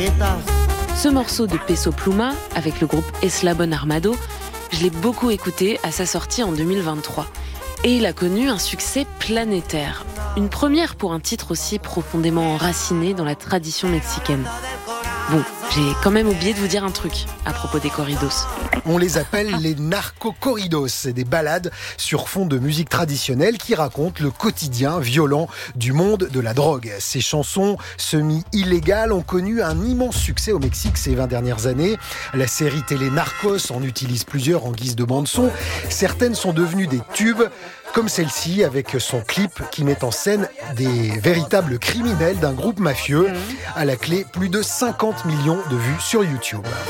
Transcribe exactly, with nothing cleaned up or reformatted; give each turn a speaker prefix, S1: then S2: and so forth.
S1: Ce morceau de Peso Pluma, avec le groupe Eslabon Armado, je l'ai beaucoup écouté à sa sortie en deux mille vingt-trois. Et il a connu un succès planétaire. Une première pour un titre aussi profondément enraciné dans la tradition mexicaine. Bon, j'ai quand même oublié de vous dire un truc à propos des corridos.
S2: On les appelle les narco-corridos. C'est des ballades sur fond de musique traditionnelle qui racontent le quotidien violent du monde de la drogue. Ces chansons semi-illégales ont connu un immense succès au Mexique ces vingt dernières années. La série télé Narcos en utilise plusieurs en guise de bande-son. Certaines sont devenues des tubes, comme celle-ci avec son clip qui met en scène des véritables criminels d'un groupe mafieux. À la clé, plus de cinquante millions de vues sur YouTube.